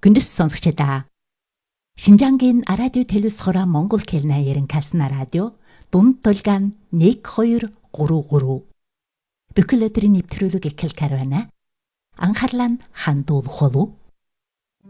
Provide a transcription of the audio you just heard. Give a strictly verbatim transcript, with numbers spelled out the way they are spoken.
Гүндэс сонсогчдаа. Шинжангийн радио телевизхора Монгол хэлний ярин калсна радио дунд толгаан нэг хоёр гурав гурав. Бүхэл өдрийн нэвтрүүлэг эхэл карвана. Анхаарлаа хандуулах болов.